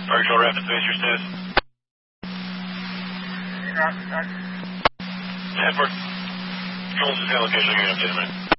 Control Rapid Space, your status? Edward. Control, this is the location. I'll give you an update in a minute.